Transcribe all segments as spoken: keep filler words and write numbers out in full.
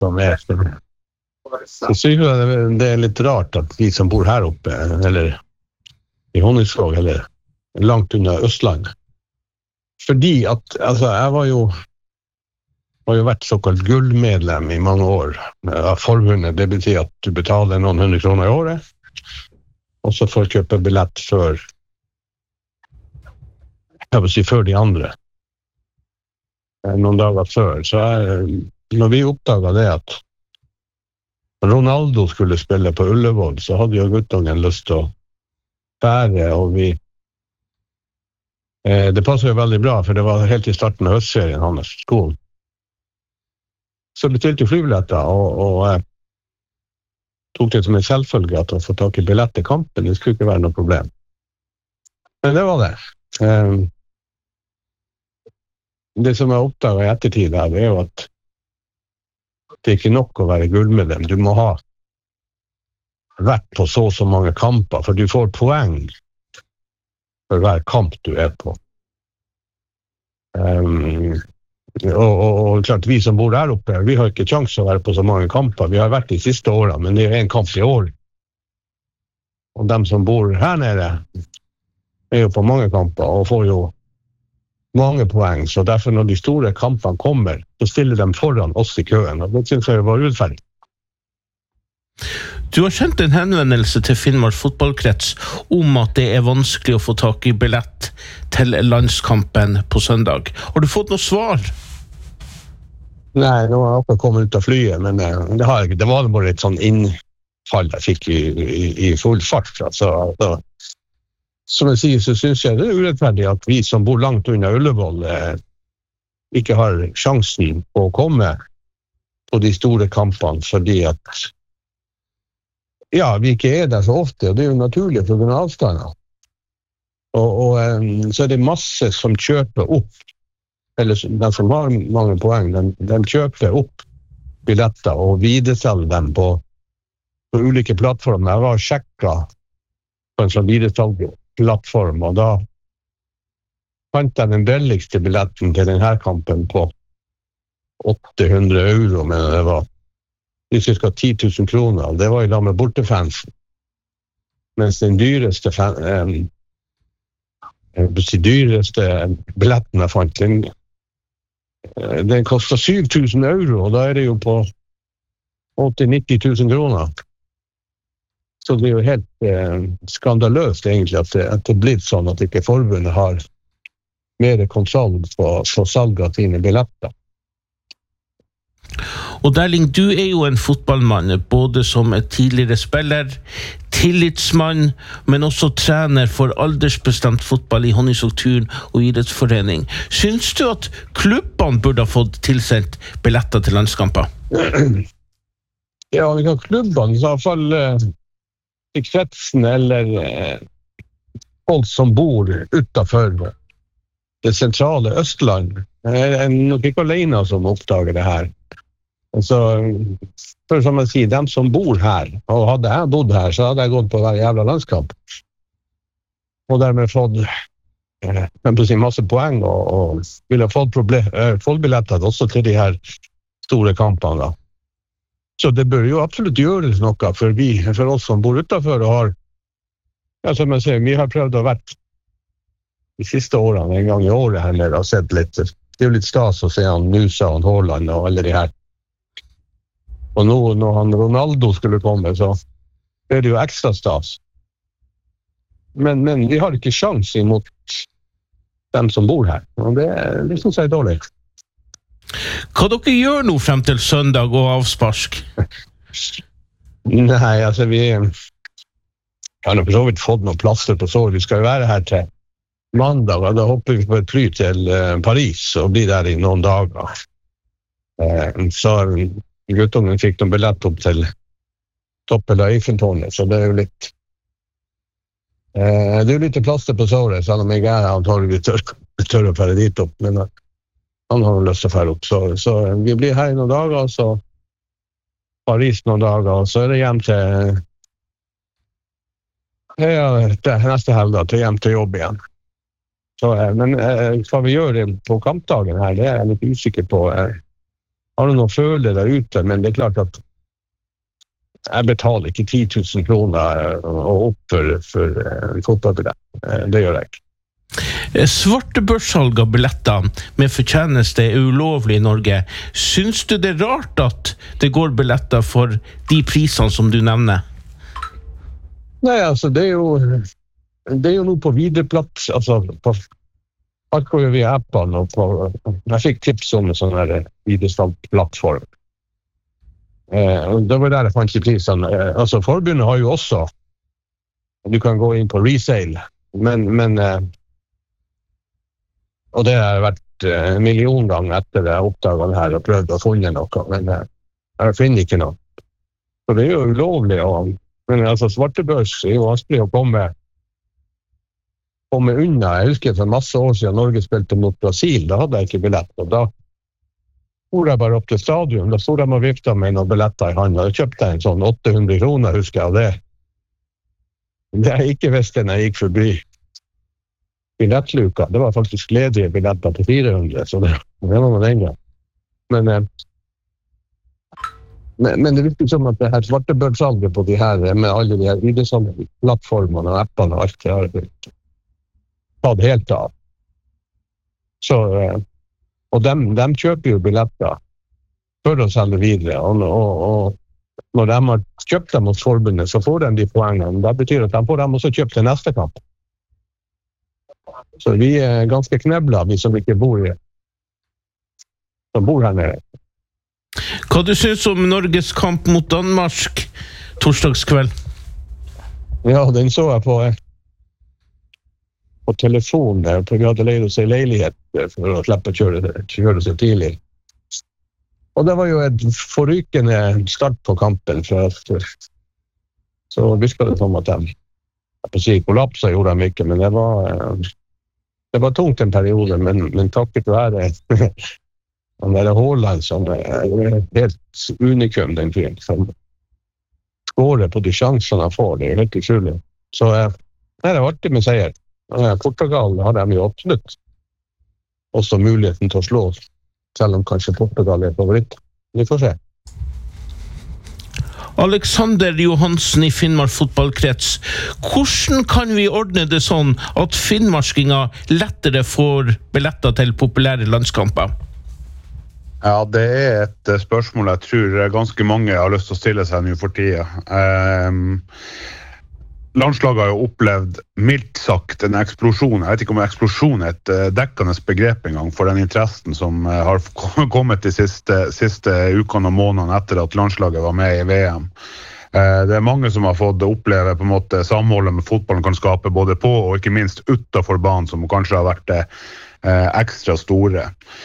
som är så syns jag det är lite rart att vi som bor här uppe eller i Honningsvåg eller långt under Östland fordi att alltså jag var ju har ju varit såkalt guldmedlem i många år av förbundet. Det betyder att du betalar någon hundra kronor i året och så får du köpa biljett för jag vill säga för de andra någon dagar för så är, när vi uppdagade det att Ronaldo skulle spela på Ullevål så hade jag guttungen lust att färre och vi eh, det passade ju väldigt bra för det var helt i starten av höstserien hans skol. Så bestilte flygbiljetter och, och eh, tog det som en selvfølge att få tag i biljett till kampen. Det skulle inte vara något problem. Men det var det. Eh, det som jag uppdagade i ettertid här, det är ju att det är inte nog att vara guldmedlem. Du må ha vært på så så många kamper, för du får poäng för hver kamp du är på. Um, og, og, og klart, vi som bor der oppe, vi har ikke chans å være på så mange kamper. Vi har vært de siste årene, men det er en kamp i år. Og de som bor her nede er jo på mange kamper og får jo mange poäng, så därför när de stora kamperna kommer så ställer de foran oss i kön och det syns jag var utfärdigt. Du har kjent en henvendelse til Finnmark fotballkrets om at det er vanskelig å få tak i billett til landskampen på søndag. Har du fått noe svar? Nej, nå har jag kommit ut av flyget, men det, har, det var bara ett sån infall jag fick i, i, i full fart. Alltså, alltså, som jag säger så syns jag det är urättfärdigt att vi som bor långt under Ullevål eh, inte har chansen att komma på de stora kamperna fordi att ja, vi inte är där så ofta och det är ju naturligt för den avstånden. Och, och um, så är det massor som köper upp eller den som har många poäng den, den köper upp biljetter och videresäljer dem på, på olika plattformar. Jag var och checka på en sån videresalgsplattform och då fann jag den billigaste biljetten till den här kampen på åttahundra euro, men det var det cirka tio tusen kronor. Det var ju då med bortefans. Men den dyraste fan, ähm, den dyraste biljetterna fanns den, den kostar sju tusen euro och då är det ju på åttio till nittio tusen kronor. Så det är ju helt eh, skandalöst egentligen att det, att det blir så att inte förbundet har mer kontroll på, på salg av sina biljetter. Og Derling, du er jo en fotballmann, både som et tidligere spiller, tillitsmann, men også trener for aldersbestemt fotball i Honningsvåg turn- og idrettsforening. Syns du at klubbene burde ha fått tilsendt billetter til landskamper? Ja, vi kan klubbene, i hvert fall eh, i kretsen eller eh, folk som bor utenfor det sentrale Østland. Jeg er nok ikke alene som oppdager det her. Så för som man säger, de som bor här och hade jag bodd här så hade jag gått på varje jävla landskamp. Och därmed fått eh, en precis massa poäng och, och ville ha fått problem, äh, fått biljettat också till de här stora kamperna. Så det bör ju absolut göras något för vi, för oss som bor utanför och har, ja, som jag säger, vi har prövat att varit de sista åren, en gång i år här nere och sett lite, det är lite stas att se han Nusa och Håland och eller det här. Och nu när han Ronaldo skulle komma så är det ju extra stas. Men, men vi har inte chans emot dem som bor här. Och det, det syns jag är dåligt. Hva dere gjør nå frem til søndag og avspark? Nej, alltså vi har nog så vidt fått några platser på så. Vi ska ju vara här till måndag och då hoppar vi på ett fly till Paris och blir där i någon dag. Så guttungen fick de biljett upp till toppen av Eiffeltårnet, så det är ju lite eh, det är lite plaster på såret, så de är gärna antagligen större för dit upp, men han har lust att fara upp, så, så vi blir här i några dagar och så Paris några dagar och så är det jämt till ja, det nästa helg till jämt till jobb igen. Så, men eh, vad vi gör det på kampdagen här, det är jag lite usikker på. Eh, har du noen føler der ute, men det er klart at jeg betaler ikke ti tusen kroner og opp for, for en fotballbillett. Det gjør jeg ikke. Svartebørssalg av billetter med fortjeneste er ulovlig i Norge. Syns du det er rart at det går billetter for de prisene som du nevner? Nei, altså, det er jo, det er jo noe på videreplats, altså på alt går jo via appene, og på, jeg fikk tips om en sånn her videresalgsplattform. Eh, og det var der jeg fant i prisene. Eh, altså, forbundet har jo også, du kan gå inn på resale, men, men eh, og det har vært eh, en million ganger etter det jeg oppdaget det her og prøvd å finne noe, men eh, jeg finner ikke noe. Så det er jo ulovlig, og, men altså, svartebørs er jo vanskelig å komme komme unna. Jeg husker for masse år siden Norge spilte mot Brasil, da hadde jeg ikke billett, og da for jeg bare opp til stadion, da stod de og vifta med noen billetter i hånden, og kjøpte en sånn åtte hundre kroner, husker jeg, det. Det jeg ikke visste når jeg gikk forbi billettluka, det var faktisk ledige billetter på fire hundre, så det, det var man en gang. Men, eh, men, men det virker som at det her svartebørssalget på de her, med alle de her videresalgsplattformene og appene og alt det har blitt tatt helt av. Så, og dem, dem kjøper jo billetter for å selge videre, og, og, og når de har kjøpt dem hos forbundet, så får de de poengene. Det betyr at de får dem også kjøpt til neste kamp. Så vi er ganske knebla, vi som ikke bor i, som bor her nede. Hva du synes om Norges kamp mot Danmark torsdagskveld? Ja, den så jeg på på telefon der, for vi hadde leid oss i leilighet for å slippe å kjøre, kjøre så tidlig. Og det var jo et forrykende start på kampen, for, for, så virket det som at de, jeg på å si, kollapset gjorde de ikke, men det var, det var tungt en periode, men, men takket være den der Haaland som er helt unikum, den fyren, som skårer på de sjansene han får, det er helt utrolig. Så det er artig med seier. Portugal har de jo absolutt også muligheten til å slå, selv om kanskje Portugal er favoritt. Vi får se. Alexander Johansen i Finnmark fotballkrets. Hvordan kan vi ordne det sånn at finnmarskinger lettere får billetter til populære landskamper? Ja, det er et spørsmål jeg tror ganske mange har lyst til å stille seg nå for tida. Um, Landslaget har jo opplevd mildt sagt en eksplosjon. Jeg vet ikke om eksplosjon er et dekkende begrep en gang for den interessen som har kommet de siste, siste ukene og månedene etter at landslaget var med i V M. Det er mange som har fått oppleve på en måte samholdet med fotballen kan skape både på og ikke minst utenfor banen, som kanskje har vært det ekstra store.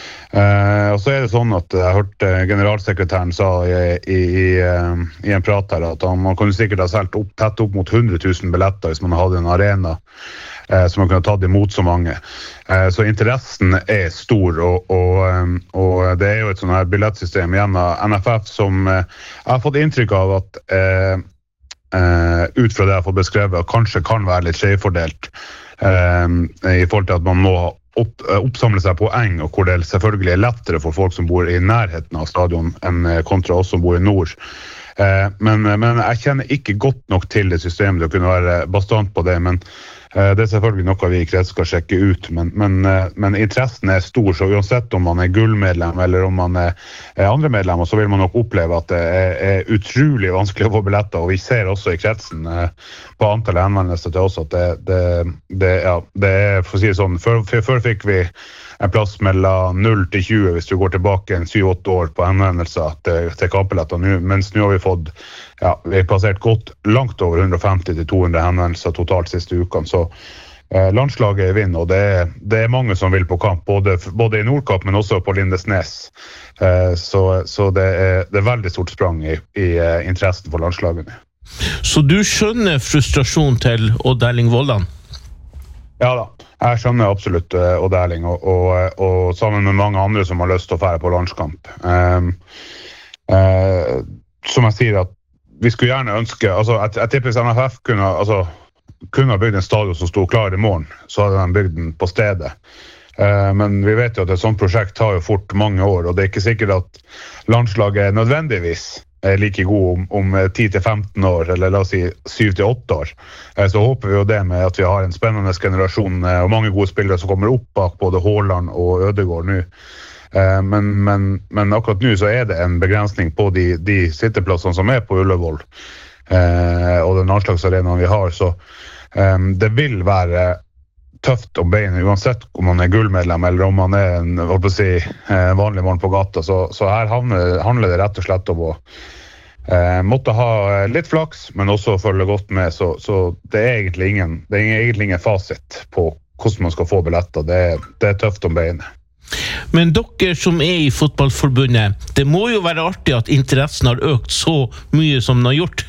Uh, og så er det sånn at jeg hørte generalsekretæren sa i, i, i, i en prat her at han, man kunne sikkert ha selv opp, tett opp mot hundre tusen billetter hvis man hadde en arena uh, som man kunne ha tatt imot så mange. Uh, så interessen er stor, og, og, um, og det er jo et sånn her billettsystem igjen av N F F som uh, jeg har fått inntrykk av at uh, uh, ut fra det jeg har fått beskrevet kanskje kan være litt skjevfordelt uh, i forhold til at man må Opp, oppsamle seg poeng, og hvor det selvfølgelig er lettere for folk som bor i nærheten av stadion enn kontra oss som bor i nord. Eh, men, men jeg kjenner ikke godt nok til det systemet til å kunne være bastant på det, men eh, det er selvfølgelig noe vi i krets skal sjekke ut, men, men, eh, men interessen er stor, så uansett om man er gullmedlem eller om man er, er andre medlemmer, så vil man nok oppleve at det er, er utrolig vanskelig å få billetter, og vi ser også i kretsen eh, på antallet henvendelser til oss at det, det, det, ja, det er, for å si det sånn, før, før fikk vi en plass mellom null til tjue hvis du går tilbake en syv åtte år på henvendelser til, til kappeletter, mens nå har vi fått, ja, vi har passert godt langt over hundre femti til to hundre henvendelser totalt siste ukene, så eh, landslaget er vinn, og det er, det er mange som vil på kamp, både, både i Nordkapp, men også på Lindesnes, eh, så, så det, er, det er veldig stort sprang i, i uh, interessen for landslagene. Så du skjønner frustrasjon til Odd Erling Vollan? Ja da, jeg skjønner absolutt uh, Odd Erling, og, og, og sammen med mange andre som har lyst til å fære på landskamp. Um, uh, som jeg sier, at vi skulle gjerne ønske, altså jeg, jeg tipper hvis N F F kunne, altså, kunne ha bygd en stadion som stod klar i morgen, så hadde de bygd den på stedet. Men vi vet jo at et sånt prosjekt tar jo fort mange år, og det er ikke sikkert at landslaget nødvendigvis er like god om, om ti til femten år, eller la oss si syv til åtte år. Så håper vi jo det med at vi har en spennende generasjon og mange gode spillere som kommer opp bak både Haaland og Ødegaard nå. Men, men, men akkurat nå så er det en begrensning på de, de sitteplassene som er på Ullevål, og den landslagsarenaen vi har, så det vil være tøft om beinet, uansett om man er gullmedlem eller om man er en, hva på å si, vanlig mann på gata. Så, så her handler, handler det rett og slett om å eh, måtte ha litt flaks, men også følge godt med. Så, så det er egentlig ingen, det er egentlig ingen fasit på hvordan man skal få billetter. Det, det er tøft om beinet. Men dere som er i fotballforbundet, det må jo være artig at interessen har økt så mye som den har gjort.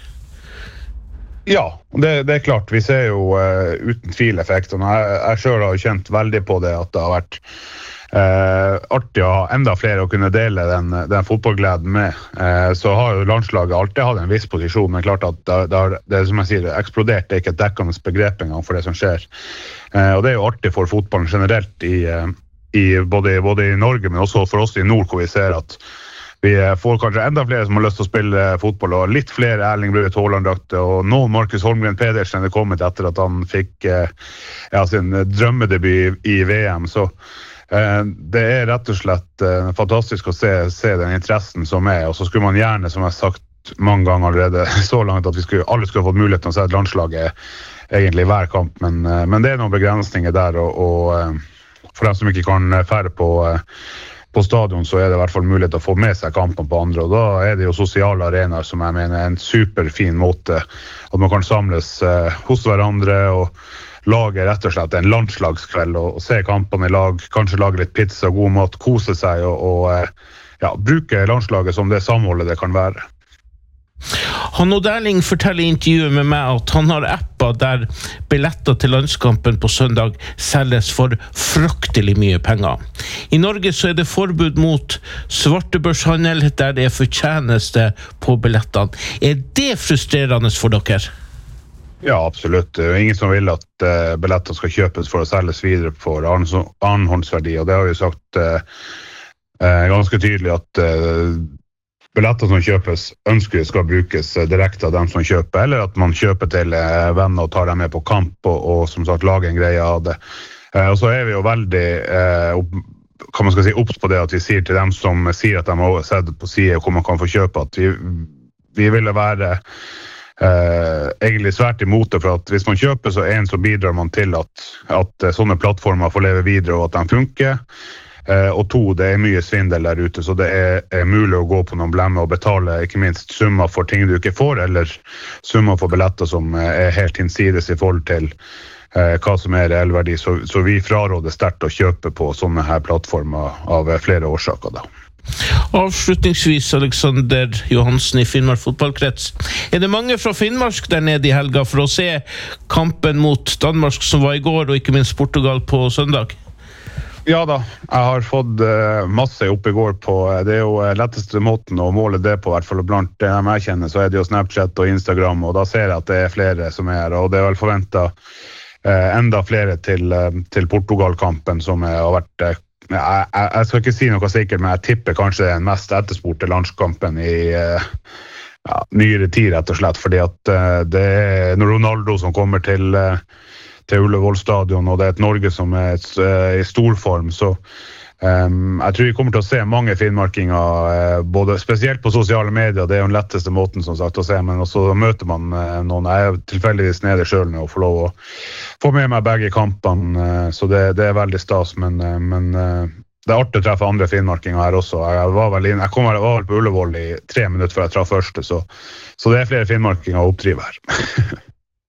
Ja, det, det er klart. Vi ser jo uh, uten tvil effekten. Jeg, jeg selv har jo kjent veldig på det at det har vært uh, artig å ha enda flere å kunne dele den, den fotballgleden med. Uh, så har jo landslaget alltid hatt en viss posisjon, men klart at det, det, har, det som jeg sier, eksplodert, det er ikke et dekkende begrep engang for det som skjer. Uh, og det er jo artig for fotballen generelt i, uh, i, både, både i Norge, men også for oss i nord, hvor vi ser at vi får kanskje enda flere som har lyst til å spille fotball, og litt flere Erling Braut Haaland-drakter, og noen Markus Holmgren Pedersen er kommet etter at han fikk ja, sin drømmedebut i V M. Så eh, det er rett og slett eh, fantastisk å se, se den interessen som er, og så skulle man gjerne, som jeg har sagt mange ganger allerede, så langt at vi skulle, alle skulle ha fått mulighet til å se et landslaget egentlig hver kamp, men, eh, men det er noen begrensninger der, og, og eh, for dem som ikke kan fære på eh, på stadion, så er det i hvert fall mulighet til å få med seg kampen på andre, og da er det jo sosiale arenaer som jeg mener er en superfin måte at man kan samles eh, hos hverandre og lage rett og slett en landslagskveld og, og se kampene i lag, kanskje lage litt pizza, god mat, kose seg og, og eh, ja, bruke landslaget som det samholdet det kan være. Han og Erling forteller i intervjuet med meg at han har apper der billetter til landskampen på søndag selges for fryktelig mye penger. I Norge så er det forbud mot svartebørshandel der det er fortjeneste på billettene. Er det frustrerende for dere? Ja, absolutt. Det er ingen som vil at uh, billetter skal kjøpes for å selges videre for annenhåndsverdi, og det har vi sagt uh, uh, ganske tydelig at uh, billetter som kjøpes ønsker skal brukes direkte av dem som kjøper, eller at man kjøper til venner og tar dem med på kamp og, og som sagt lager en greie av det. Eh, og så er vi jo veldig eh, opp, kan man skal si, opps på det at vi sier til dem som sier at de har sett på siden hvor man kan få kjøpe, at vi, vi ville være eh, egentlig svært imot det, for at hvis man kjøper så en så bidrar man til at, at sånne plattformer får leve videre og at de funker. Uh, og to, det er mye svindel der ute, så det er, er mulig å gå på noen blemmer og betale ikke minst summer for ting du ikke får, eller summer for billetter som uh, er helt innsides i forhold til uh, hva som er reell verdi. Så, så vi fraråder sterkt å kjøpe på sånne her plattformer av uh, flere årsaker da. Avslutningsvis, Alexander Johansen i Finnmark fotballkrets. Er det mange fra Finnmark der nede i helga for å se kampen mot Danmark som var i går, og ikke minst Portugal på søndag? Ja da, jeg har fått uh, masse opp i går på, det er jo letteste måten å måle det på, i hvert fall blant det jeg kjenner, så er det jo Snapchat og Instagram, og da ser jeg at det er flere som er her, og det er vel forventet uh, enda flere til, uh, til Portugal-kampen som har vært, uh, jeg, jeg, jeg skal ikke si noe sikkert, men jeg tipper kanskje den mest etterspurte landskampen i uh, ja, nyere tid, rett og slett, fordi at uh, det er Ronaldo som kommer til uh, til Ullevål stadion, og det er et Norge som er i stor form, så um, jeg tror vi kommer til å se mange finnmarkinger, uh, både spesielt på sosiale medier, det er jo den letteste måten som sagt å se, men også møter man uh, noen, jeg er tilfeldigvis nede selv nå og får lov å få med meg begge kampene, uh, så det, det er veldig stas, men, uh, men uh, det er artig å treffe andre finnmarkinger her også. Jeg var vel, inn, jeg kom, jeg var vel på Ullevål i tre minutter før jeg traff første, så, så det er flere finnmarkinger å oppdrive her.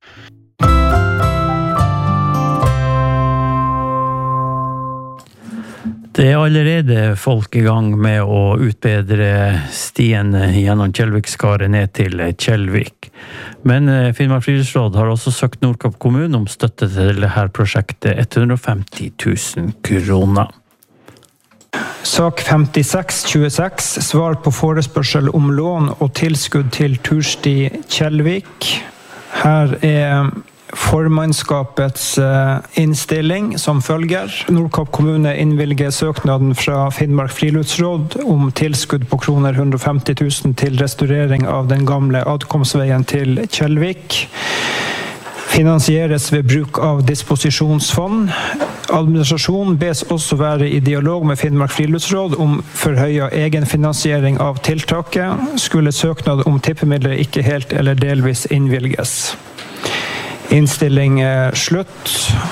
Det er allerede folk i gang med å utbedre stien gjennom Kjellvikskaret ned til Kjellvik. Men Finnmark Friluftsråd har også søkt Nordkapp kommune om støtte til dette prosjektet, hundre og femti tusen kroner. Sak femtiseks tjueseks, svar på forespørsel om lån og tilskudd til tursti Kjellvik. Her er formannskapets innstilling som følger. Nordkapp kommune innvilger søknaden fra Finnmark Friluftsråd om tilskudd på kroner hundre og femti tusen til restaurering av den gamle adkomstveien til Kjellvik. Finansieres ved bruk av disposisjonsfond. Administrasjonen bes også være i dialog med Finnmark Friluftsråd om forhøyet egenfinansiering av tiltaket. Skulle søknad om tippemidler ikke helt eller delvis innvilges. Innstilling er slutt.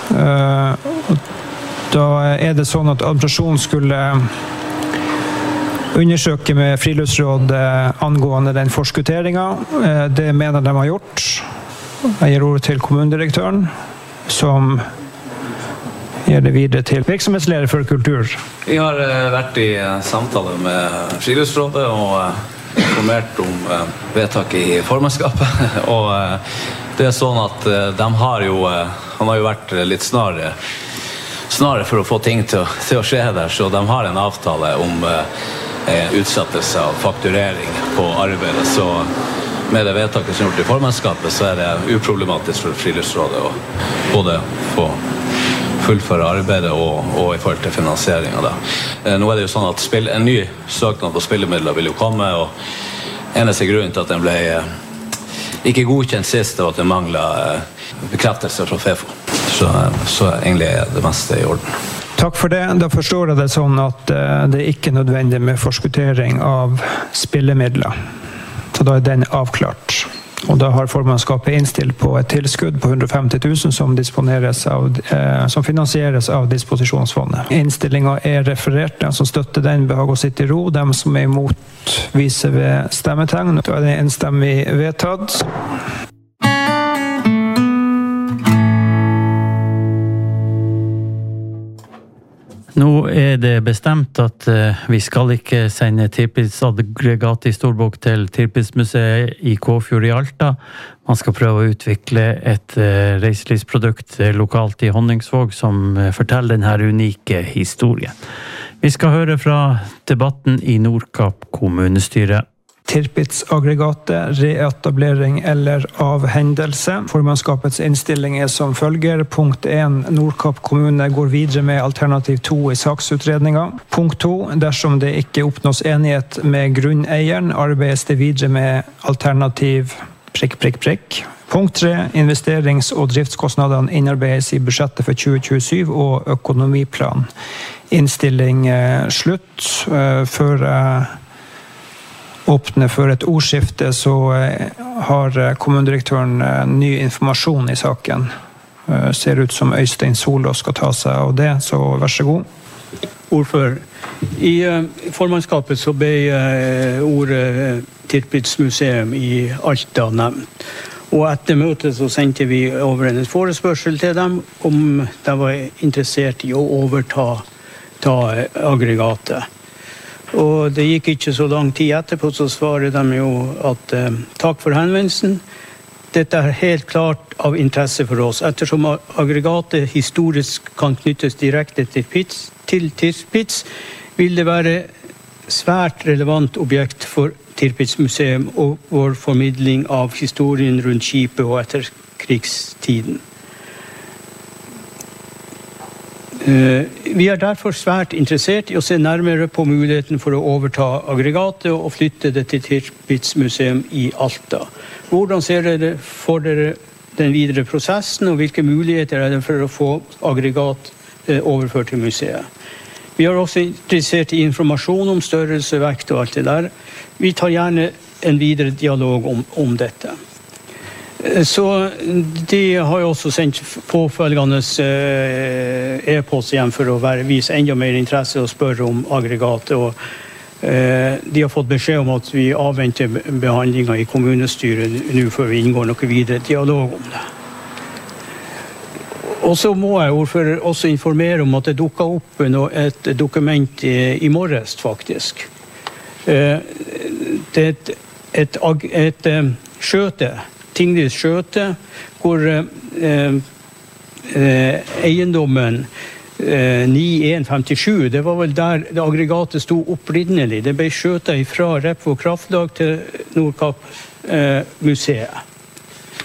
Da er det sånn at administrasjonen skulle undersøke med Friluftsråd angående den forskutteringen. Det mener de har gjort. Jeg gir ordet til kommunedirektøren, som gir det videre til virksomhetsleder for kultur. Vi har vært i samtale med Friluftsrådet og informert om vedtaket i formannskapet. Og det er sånn at de har jo, han har jo vært litt snarere, snarere for å få ting til, til å skje der, så de har en avtale om utsettelse av fakturering på arbeidet. Så med det vedtaket som er gjort i formannskapet, så er det uproblematisk for Friluftsrådet å både få fullføre arbeidet og, og i forhold til finansiering av det. Nå er det jo sånn at spill, en ny søknad på spillemidler vil jo komme, og eneste grunnen til at den ble ikke godkjent sist, og at det mangler bekreftelse fra FEFO. Så, så egentlig er det meste i orden. Takk for det. Da forstår jeg det sånn at det er ikke nødvendig med forskuttering av spillemidler. Så da er den avklart. Og da har formannskapet innstilt på et tilskudd på hundre og femti tusen som, disponeres av, eh, som finansieres av disposisjonsfondet. Innstillingen er referert. Den som støtter den behag å sitte i ro. De som er imot viser ved stemmetegn. Da er det enstemmig vedtatt. Nå er det bestemt at vi skal ikke sende Tirpitz-aggregat i Storbukk til Tirpitz-museet i Kåfjord i Alta. Man skal prøve å utvikle et reiselivsprodukt lokalt i Honningsvåg som forteller denne unike historien. Vi skal høre fra debatten i Nordkapp kommunestyre. Tirpitz-aggregatet, reetablering eller avhendelse. Formannskapets innstilling er som følger. Punkt én. Nordkapp kommune går videre med alternativ to i saksutredningen. Punkt to. Dersom det ikke oppnås enighet med grunneieren, arbeides det videre med alternativ prikk, prikk, prikk. Punkt tre. Investerings- og driftskostnadene innarbeides i budsjettet for tjue tjuesyv og økonomiplan. Innstilling slutt. Før åpne for et ordskifte, så har kommunedirektøren ny informasjon i saken. Ser ut som Øystein Solo skal ta seg av det, så vær så god. Ordfører, i formannskapet så ble ordet Tirpitz museum i Alta nevnt. Og etter møtet så sendte vi over en forespørsel til dem om de var interessert i å overta ta aggregatet. Og det gikk ikke så lang tid etterpå, så svarer de jo at eh, takk for henvendelsen. Dette er helt klart av interesse for oss, ettersom aggregatet historisk kan knyttes direkte til Tirpitz, til Tirpitz vil det være svært relevant objekt for Tirpitz museum og vår formidling av historien rundt skipet og etter krigstiden. Vi er derfor svært interessert i å se nærmere på muligheten for å overta aggregatet og flytte det til Tirpitz museum i Alta. Hvordan ser dere for dere den videre prosessen, og hvilke muligheter er det for å få aggregat overført til museet? Vi er også interessert i informasjon om størrelse, vekt og alt det der. Vi tar gjerne en videre dialog om, om dette. Så de har jo også sendt påfølgende e-post igjen for å være, vise enda mer interesse og spørre om aggregatet. Og, eh, de har fått beskjed om at vi avventer behandlingen i kommunestyret nå før vi inngår noe videre dialog om det. Og så må jeg ordfører også informere om at det dukket opp et dokument i, i morges faktisk. Eh, det er et, et, et, et skjøte, Tingnes skjøte, hvor eh, eh, eiendommen eh, ni én femtisju, det var vel der det aggregatet stod opprinnelig. Det ble skjøtet fra Repvå kraftlag til Nordkapp eh, museet.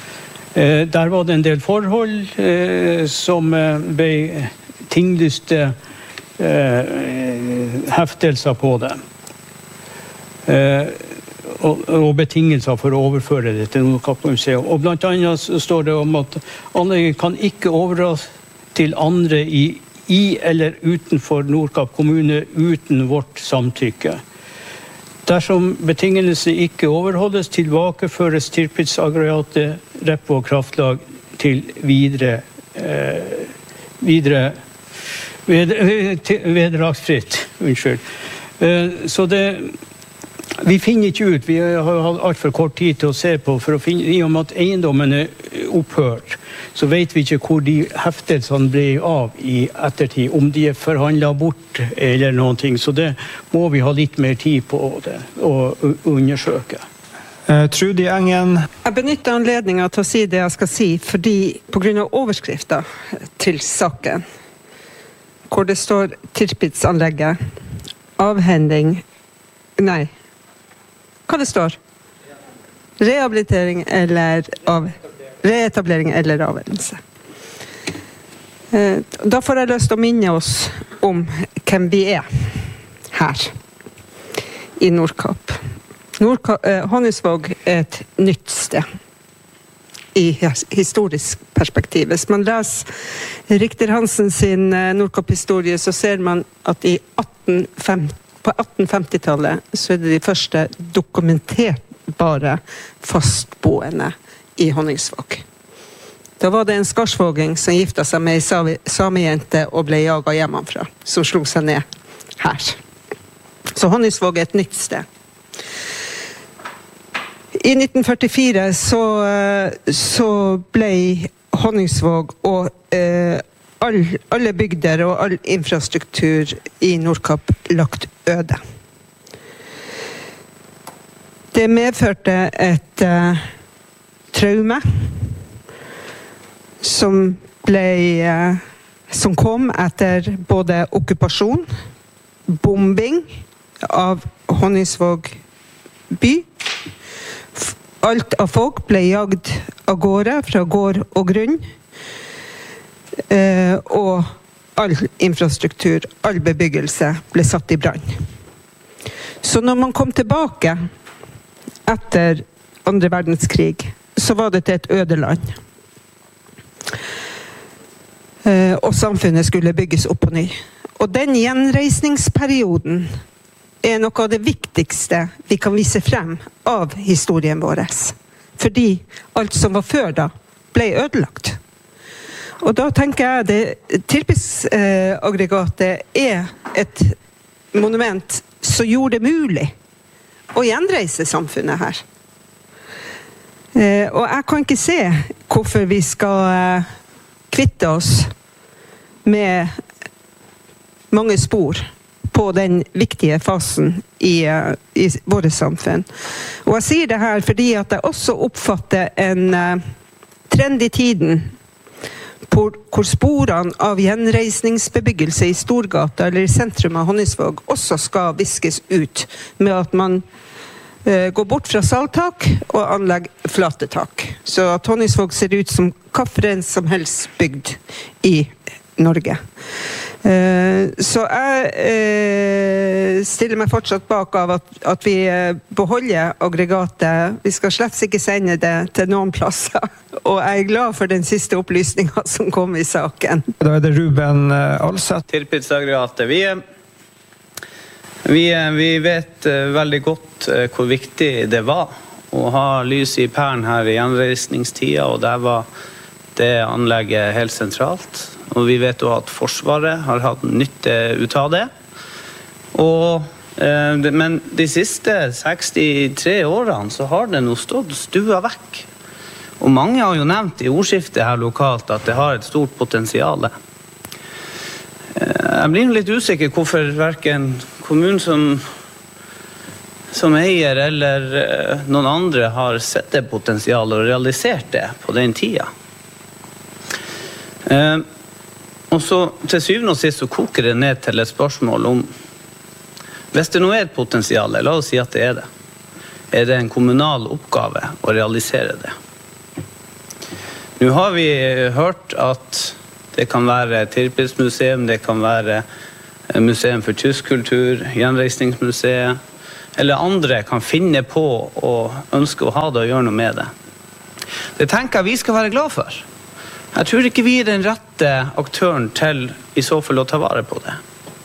Eh, der var det en del forhold eh, som eh, ble tinglyste eh, heftelser på det. Eh, og, og betingelser for å overføre det til Nordkapp-museet. Og blant annet står det om at anlegget kan ikke overdras til andre i, i eller utenfor Nordkapp kommune uten vårt samtykke. Dersom betingelsene ikke overholdes, tilbakeføres Tirpitz-aggregatet Repvå kraftlag til videre, eh, videre ved, vederlagsfritt. Unnskyld. Eh, så det, vi finner ikke ut, vi har hatt alt for kort tid til å se på, for å finne, i og med at eiendommen er opphørt, så vet vi ikke hvor de heftelsene ble av i ettertid, om de er forhandlet bort eller noen ting, så det må vi ha litt mer tid på det, å undersøke. Uh, Trudy Engen. Jeg benytter anledningen til å si det jeg skal si, fordi på grunn av overskrifter til saken, hvor det står Tirpitz-anlegget, avhending, nei, hva det står? Rehabilitering eller av, reetablering eller avhendelse. Uh, da får jeg lyst til å minne oss om hvem vi er her i Nordkapp. Nordka, eh, Honningsvåg er et nytt sted i historisk perspektiv. Hvis man leser Richter Hansen sin eh, Nordkapp-historie, så ser man at i atten femti, på attenfemtitallet så er det de første dokumenterbare fastboende i Honningsvåg. Da var det en skarsvåging som gifta seg med en samejente og ble jaget hjemmefra, som slo seg ned her. Så Honningsvåg er et nytt sted. I nitten førtifire så, så ble Honningsvåg og eh, all, alle bygder og all infrastruktur i Nordkapp lagt øde. Det medførte et eh, traume som ble eh, som kom etter både okkupasjon, bombing av Honningsvåg by. Alt av folk ble jagd av gårde fra gård og grunn, eh, og all infrastruktur, all bebyggelse ble satt i brann. Så når man kom tilbake etter andre verdenskrig, så var det til et ødeland. Eh, og samfunnet skulle bygges opp på ny. Og den gjenreisningsperioden er noe av det viktigste vi kan vise frem av historien vår. Fordi alt som var før da, ble ødelagt. Og da tenker jeg det Tirpitz-aggregatet er et monument som gjorde det mulig å gjenreise samfunnet her. Og jeg kan ikke se hvorfor vi skal kvitte oss med mange spor på den viktige fasen i, i våre samfunn. Og jeg sier det her fordi at jeg også oppfatter en uh, trend i tiden på, hvor sporene av gjenreisningsbebyggelse i Storgata eller i sentrum av Honningsvåg også skal viskes ut med at man uh, går bort fra salttak og anlegger flatetak. Så at Honningsvåg ser ut som hvilken som helst bygd i Norge. Uh, så jeg uh, stiller meg fortsatt bak av at, at vi uh, beholder aggregatet. Vi skal slett ikke sende det til noen plasser. Og jeg er glad for den siste opplysningen som kom i saken. Da er det Ruben uh, Alseth. Tirpitz-aggregatet. Vi, vi, vi vet uh, veldig godt uh, hvor viktig det var å ha lys i pæren her i gjenreisningstida, og der var det anlegget helt sentralt. Og vi vet også at Forsvaret har hatt nytte ut av det. Og, eh, det men de siste sekstitre årene så har det nå stått stua vekk. Og mange har jo nevnt i ordskiftet her lokalt at det har et stort potensial. Eh, jeg blir litt usikker hvorfor hverken kommunen som, som eier eller eh, noen andre har sett det potensialet og realisert det på den tida. Eh, Og så til syvende og sist så koker det ned til et spørsmål om, hvis det nå er et potensial, la oss si at det er det, er det en kommunal oppgave å realisere det. Nu har vi hørt at det kan være Tirpitz-museum, det kan være museum for tysk kultur, gjenreisningsmuseet, eller andre kan finne på og ønske å ha det og gjøre noe med det. Det tenker jeg vi skal være glad for. Jeg tror ikke vi er den rette aktøren til i så fall å ta vare på det.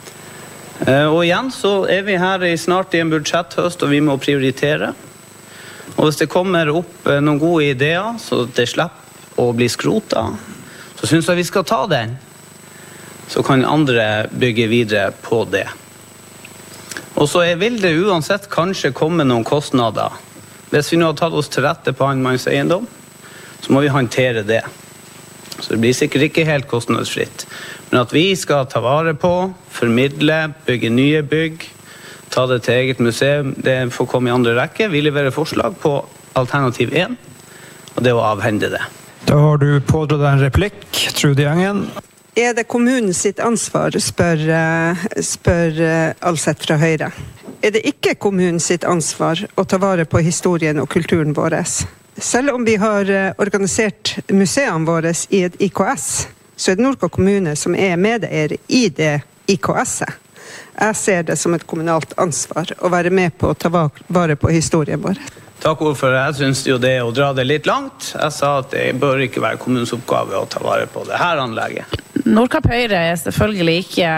Og igjen så er vi her i snart i en budsjetthøst og vi må prioritere. Og hvis det kommer opp noen gode ideer så det slipper å bli skrotet, så synes jeg vi skal ta den. Så kan andre bygge videre på det. Og så vil det uansett kanskje komme noen kostnader. Hvis vi nå har tatt oss til rette på annenmanns eiendom, så må vi håndtere det. Så det blir sikkert ikke helt kostnadsfritt. Men at vi skal ta vare på, formidle, bygge nye bygg, ta det til eget museum, det får komme i andre rekke. Vi leverer forslag på alternativ én, og det er å avhende det. Da har du pådratt en replikk, Trude Gjengen. Er det kommunens sitt ansvar, spør, spør Alseth fra Høyre. Er det ikke kommunens sitt ansvar å ta vare på historien og kulturen vår? Selv om vi har organisert museene våre i et I K S, så er det Nordkapp kommune som er medeier i det I K S-et. Jeg ser det som et kommunalt ansvar å være med på å ta vare på historien vår. Takk ordfører, jeg synes jo det er å dra det litt langt. Jeg sa at det bør ikke være kommunens oppgave å ta vare på det her anlegget. Nordkapp Høyre er selvfølgelig ikke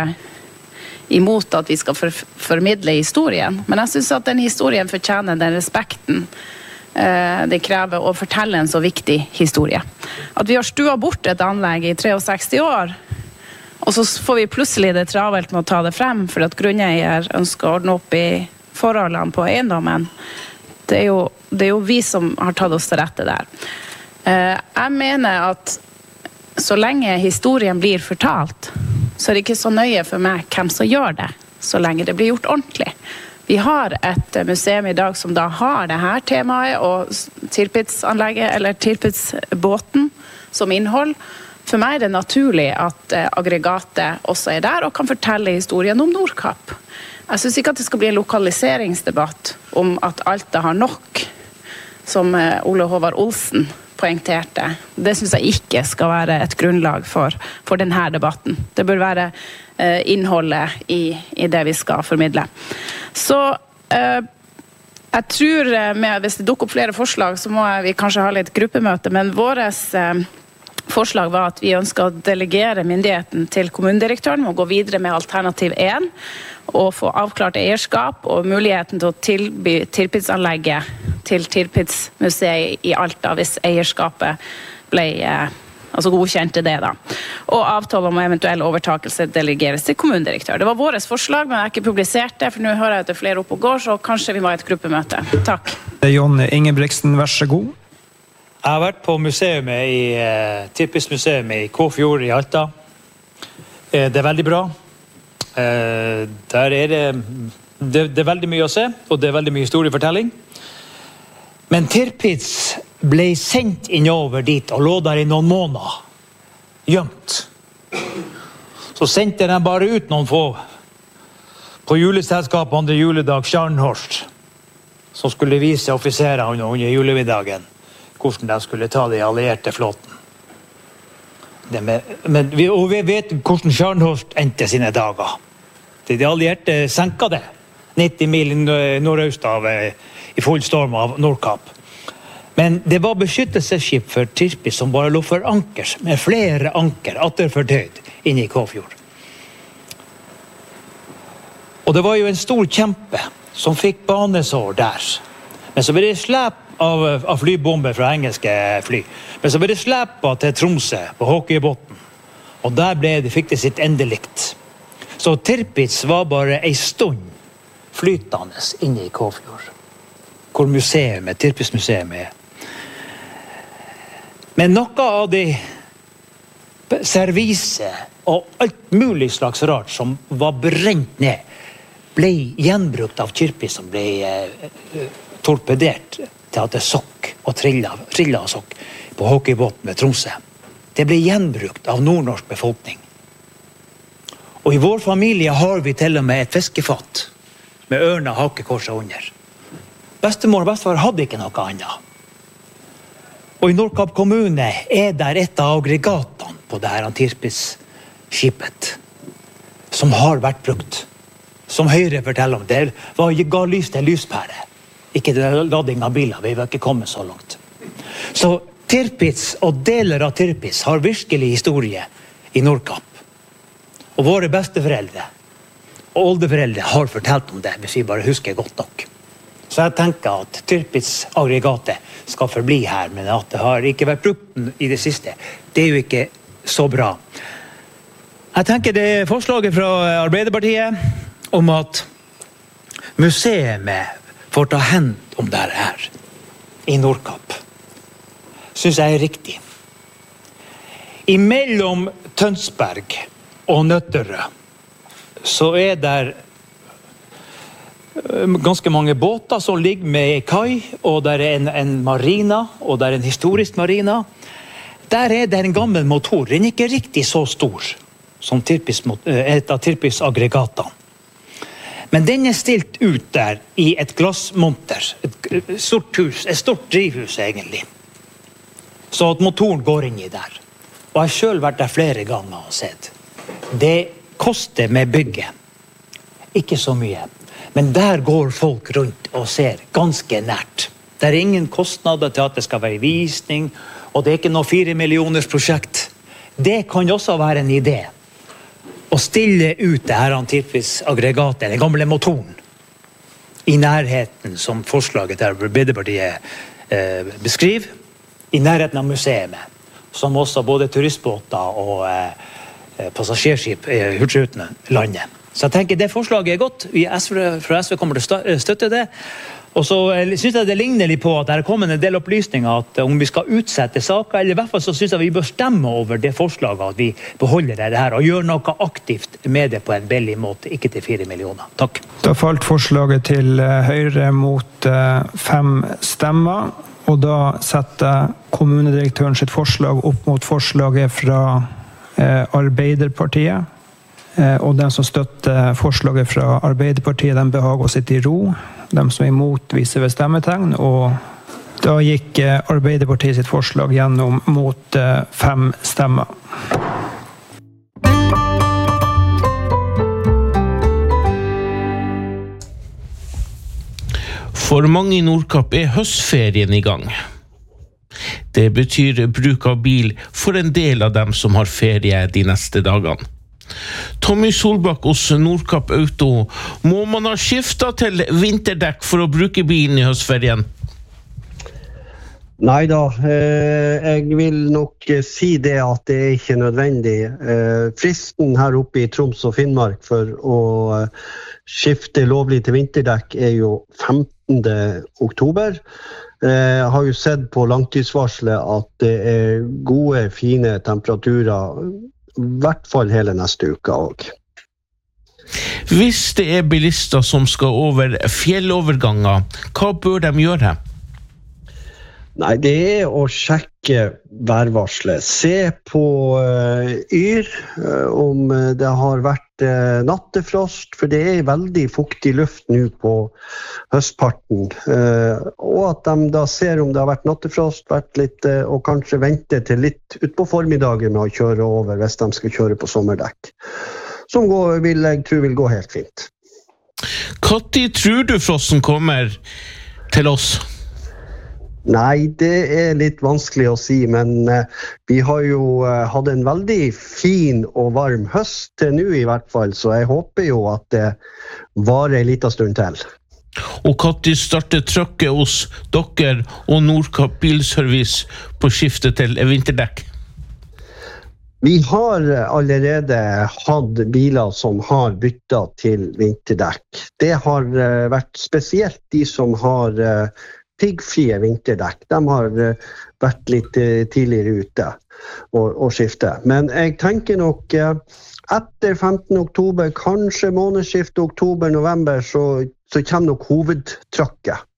imot at vi skal for, formidle historien, men jeg synes at den historien fortjener den respekten eh, det krever å fortelle en så viktig historie. At vi har stua bort et anlegg i sekstistre år, og så får vi plutselig det travelt med å ta det frem, for at grunneier ønsker å ordne opp i forholdene på eiendommen. Det er jo, det er jo vi som har tatt oss til rette der. Eh, jeg mener at så lenge historien blir fortalt, så er det ikke så nøye for meg hvem som gjør det, så lenge det blir gjort ordentlig. Vi har et museum i dag som da har det her temaet, og Tirpitz-anlegget, eller Tirpitz-båten som innhold. For meg er det naturlig at aggregatet også er der, og kan fortelle historien om Nordkapp. Jeg synes ikke at det skal bli en lokaliseringsdebatt om at Alta har nok, som Ole Håvard Olsen poengterte. Det synes jeg ikke skal være et grunnlag for, for denne debatten. Det bør være eh, innholdet i, i det vi skal formidle. Så eh, jeg tror, med, hvis det dukker opp flere forslag, så må vi kanskje ha litt gruppemøte, men våres eh, forslag var at vi ønsker å delegere myndigheten til kommunedirektøren og gå videre med alternativ én, og få avklart eierskap og muligheten til å tilby Tirpitz-anlegget til Tirpitz-museet i Alta hvis eierskapet ble eh, altså godkjent til det da. Og avtale om eventuell overtakelse delegeres til kommunedirektør. Det var våres forslag, men jeg har ikke publisert det, for nå hører jeg at det er flere oppe og går, så kanskje vi må ha et gruppemøte. Takk. Jonny Ingebrigtsen, vær så god. Jeg har vært på museet i uh, Tirpitz-museet i Kåfjord i Alta. Uh, det er veldig bra. Uh, der er det, det, det er veldig mye å se, og det er veldig mye historiefortelling. Men Tirpitz ble sendt innover dit og lå der i noen måneder, gjemt. Så sendte de bare ut noen få på juleselskapet andre juledag, Scharnhorst, som skulle vise offiserer under, under julemiddagen hvordan de skulle ta de allierte flåten. Det med, men vi, og vi vet hvordan Scharnhorst endte sine dager. De allierte senket det, nitti mil nordøst av, i full storm av Nordkapp. Men det var beskyttelsesskip for Tirpitz som bare lå for anker, med flere anker, atterfordøyd, inne i Kåfjord. Og det var jo en stor kjempe som fikk banesår der. Men så ble det slep av, av flybomber fra engelske fly. Men så ble det slepet til Tromsø på Håkøybotn. Og der ble det, fikk det sitt endelikt. Så Tirpitz var bare en stund flytende inne i Kåfjord. Hvor museet, Tirpitz-museet er. Men noe av det servise og alt mulig slags rart som var brent ned, ble gjenbrukt av Tirpitz som ble eh, torpedert til at det sokk og trillet, trillet og sokk på Håkøybotn ved Tromsø. Det ble gjenbrukt av nordnorsk befolkning. Og i vår familie har vi til og med et fiskefatt med ørna hakekorset under. Bestemor og bestefar hadde ikke noe annet. Og i Nordkapp kommune er der et av aggregatene på det her Tirpitz-skipet som har vært brukt. Som Høyre forteller om. Det var ga lys til lyspære. Ikke lading av biler, vi var ikke kommet så langt. Så Tirpitz og deler av Tirpitz har virkelig historie i Nordkapp. Og våre besteforeldre og oldeforeldre har fortalt om det, hvis vi bare husker godt nok. Så jeg tenker at Tirpitz-aggregatet skal forbli her, men at det har ikke vært brukt i det siste, det er jo ikke så bra. Jeg tenker det forslaget fra Arbeiderpartiet om at museet får ta hend om det her i Nordkapp, synes jeg er riktig. Imellom Tønsberg og Nøtterøy så er der ganske mange båter som ligger med i kai, og der er en, en marina, og der er en historisk marina. Der er det en gammel motor, den er ikke riktig så stor som Tirpitz, et av Tirpitz-aggregatene. Men den er stilt ut der i et glassmonter, et stort hus, et stort drivhus egentlig. Så at motoren går inn i der. Og jeg har selv vært der flere ganger og sett. Det koster med bygget. Ikke så mye. Men der går folk rundt og ser ganske nært. Det er ingen kostnader til at det skal være visning, og det er ikke noe fire millioners prosjekt. Det kan også være en idé. Å stille ut det her Tirpitz-aggregatet, den gamle motoren, i nærheten som forslaget til Arbeiderpartiet eh, beskriver, i nærheten av museet, som også både turistbåter og eh, passasjerskip i Hurtigruten landet. Så jeg tenker det forslaget er godt. Vi S V, fra S V kommer til å støtte det. Og så synes jeg det ligner litt på at det er kommet en del opplysninger at om vi skal utsette saker, eller i hvert fall så synes jeg vi bør stemme over det forslaget at vi beholder det her og gjør noe aktivt med det på en billig måte, ikke til fire millioner. Takk. Da falt forslaget til Høyre mot fem stemmer, og da setter kommunedirektøren sitt forslag opp mot forslaget fra Arbeiderpartiet. Og den som støtter forslaget fra Arbeiderpartiet, den behager å sitte i ro. De som er imot viser ved stemmetegn, og da gikk Arbeiderpartiet sitt forslag gjennom mot fem stemmer. For mange i Nordkapp er høstferien i gang. Det betyr bruk av bil for en del av dem som har ferie de neste dagene. Tommy Solbakk hos Nordkapp Auto, må man ha skiftet til vinterdekk for å bruke bilen i høstferien? Neida, jeg vil nok si det at det er ikke nødvendig. Fristen her oppe i Troms og Finnmark for å skifte lovlig til vinterdekk er jo femtende oktober. Jeg har jo sett på langtidsvarslet at det er gode, fine temperaturer, i hvert fall hele neste uke også. Hvis det er bilister som skal over fjelloverganger, hva bør de gjøre? Nei, det er å sjekke værvarslet. Se på uh, yr uh, om det har vært uh, nattefrost, for det er veldig fuktig luft nå på høstparten. Uh, og at de da ser om det har vært nattefrost, vært litt, uh, og kanskje vente til litt ut på formiddagen med å kjøre over hvis de skal kjøre på sommerdekk. Som går, vil, jeg tror vil gå helt fint. Hva tid tror du frosten kommer til oss? Nei, det er litt vanskelig å si, men uh, vi har jo uh, hatt en veldig fin og varm høst til nå i hvert fall, så jeg håper jo at det varer en liten stund til. Og hva tid starter trøkket hos dere og Nordkapp Bilservice på skiftet til vinterdekk? Vi har allerede hatt biler som har byttet til vinterdekk. Det har uh, vært spesielt de som har uh, piggfrie vinterdekk. De har vært litt tidligere ute og, og skifte. Men jeg tenker nok etter femtende oktober, kanskje månedsskiftet oktober-november, så, så kommer nok hovedtrykket.